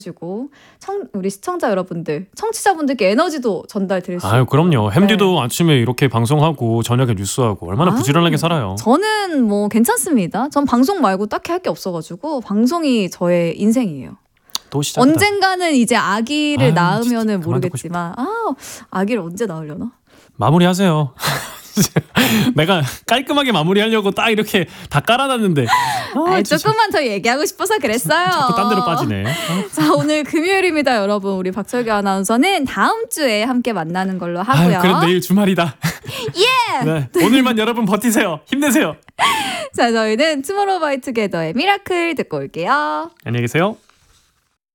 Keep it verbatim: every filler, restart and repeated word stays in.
주고 청, 우리 시청자 여러분들, 청취자분들께 에너지도 전달드릴 수 아유, 있고. 그럼요. 햄디도 네. 아침에 이렇게 방송하고 저녁에 뉴스하고 얼마나 아, 부지런하게 살아요. 저는 뭐 괜찮습니다. 전 방송 말고 딱히 할 게 없어가지고 방송이 저의 인생이에요. 또 시작이다. 언젠가는 이제 아기를 아유, 낳으면은 진짜 그만 듣고 모르겠지만 아, 아기를 언제 낳으려나? 마무리하세요. 내가 깔끔하게 마무리하려고 딱 이렇게 다 깔아놨는데 아, 아니, 진짜. 조금만 더 얘기하고 싶어서 그랬어요. 자꾸 딴 데로 빠지네. 어? 자, 오늘 금요일입니다, 여러분. 우리 박철규 아나운서는 다음 주에 함께 만나는 걸로 하고요. 아유, 그래 내일 주말이다. 예! 네, 오늘만 여러분 버티세요. 힘내세요. 자, 저희는 투모로우 바이 투게더의 미라클 듣고 올게요. 안녕히 계세요.